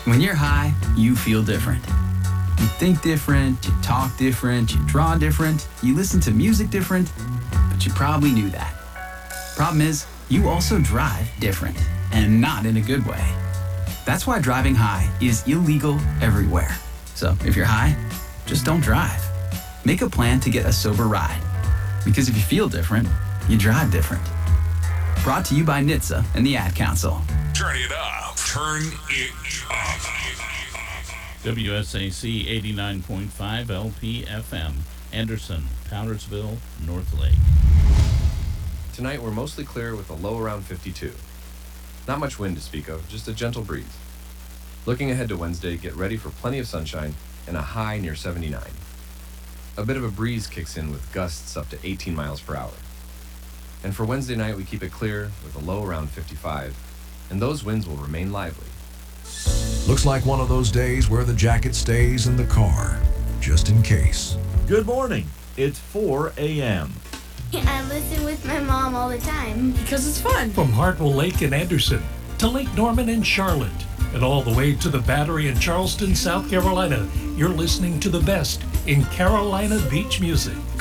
When you're high, you feel different. You think different, you talk different, you draw different, you listen to music different, but you probably knew that. Problem is, you also drive different, and not in a good way. That's why driving high is illegal everywhere. So if you're high, just don't drive. Make a plan to get a sober ride. Because if you feel different, you drive different. Brought to you by NHTSA and the Ad Council. Turn it up. Turn it up. WSAC 89.5 LPFM, Anderson, Powdersville, North Lake. Tonight we're mostly clear with a low around 52. Not much wind to speak of, just a gentle breeze. Looking ahead to Wednesday, get ready for plenty of sunshine and a high near 79. A bit of a breeze kicks in with gusts up to 18 miles per hour. And for Wednesday night, we keep it clear with a low around 55, and those winds will remain lively. Looks like one of those days where the jacket stays in the car, just in case. Good morning. It's 4 a.m. I listen with my mom all the time. Because it's fun. From Hartwell Lake in Anderson to Lake Norman in Charlotte and all the way to the Battery in Charleston, South Carolina, you're listening to the best in Carolina beach music.